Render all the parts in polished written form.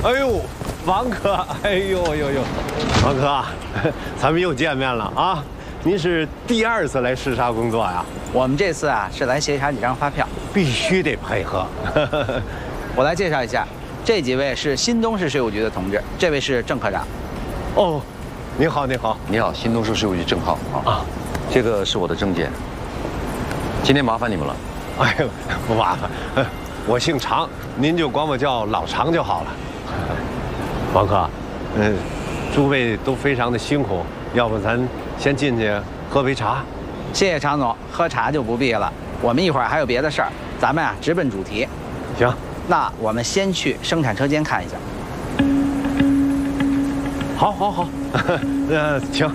哎呦，王哥，哎呦，王哥，咱们又见面了啊！您是第2次来视察工作呀？ 我们这次啊是来协查几张发票， 必须得配合。 我来介绍一下，这几位是新东市税务局的同志，这位是郑科长。 哦，你好，你好， 你好，新东市税务局郑浩啊，这个是我的证件。今天麻烦你们了。 哎呦，不麻烦，我姓常，您就管我叫老常就好了。王哥，诸位都非常的辛苦，要不咱先进去喝杯茶？ 谢谢常总，喝茶就不必了，我们一会儿还有别的事儿，咱们啊直奔主题。 行， 那我们先去生产车间看一下。 好，请。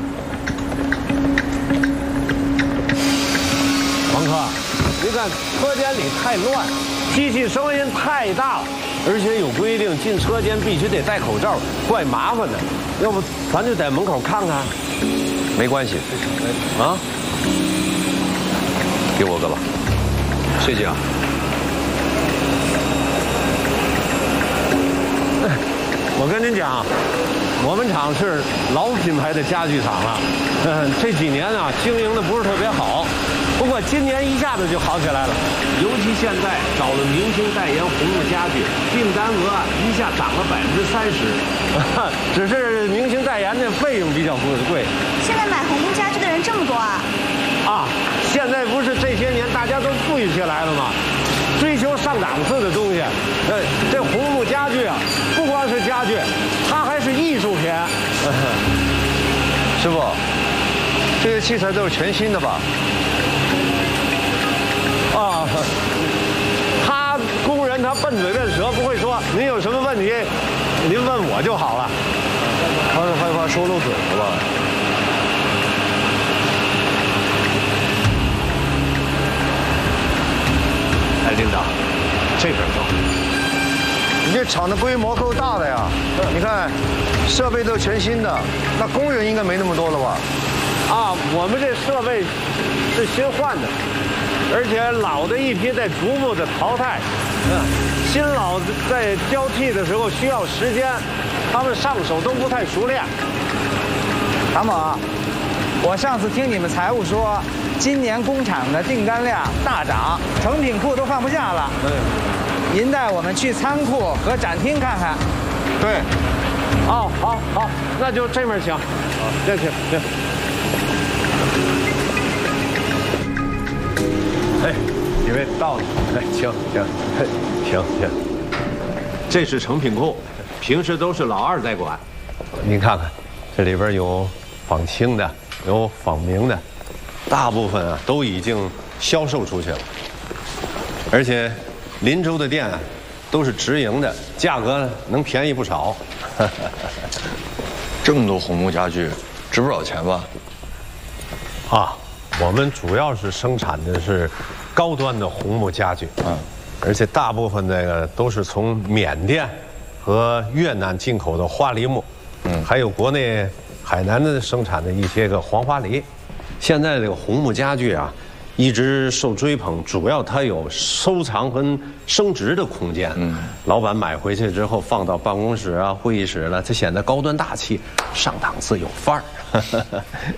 王哥，你看车间里太乱，机器声音太大了，而且有规定进车间必须得戴口罩，怪麻烦的。要不咱就在门口看看？ 没关系。 啊， 给我个吧。谢谢啊。 我跟您讲，我们厂是老品牌的家具厂了，这几年啊经营的不是特别好，不过今年一下子就好起来了，尤其现在找了明星代言红木家具，订单额一下涨了30%，只是明星代言的费用比较贵。 现在买红木家具的人这么多啊？ 啊，现在不是这些年大家都富裕起来了吗？追求上档次的东西，这红木家具啊，不光是家具，它还是艺术品。 师傅，这些器材都是全新的吧？ 啊，他工人他笨嘴笨舌，不会说。您有什么问题，您问我就好了。 他是害怕说漏嘴了吧？ 哎，领导，这边走。 你这厂的规模够大的呀！你看，设备都全新的，那工人应该没那么多了吧？ 啊，我们这设备是新换的，而且老的一批在逐步的淘汰。新老在交替的时候需要时间，他们上手都不太熟练。 常总，我上次听你们财务说，今年工厂的订单量大涨，成品库都放不下了。您带我们去仓库和展厅看看。 对。 哦，好，那就这面请。这请。哎，几位到了，哎，请。这是成品库，平时都是老二在管。您看看，这里边有仿清的，有仿明的，大部分啊都已经销售出去了，而且林州的店啊都是直营的，价格呢能便宜不少。 这么多红木家具，值不少钱吧？ 啊，我们主要是生产的是高端的红木家具，而且大部分这个都是从缅甸和越南进口的花梨木，还有国内海南的生产的一些个黄花梨。现在这个红木家具啊，一直受追捧，主要它有收藏和升值的空间。老板买回去之后放到办公室啊、会议室了，它显得高端大气、上档次有范儿。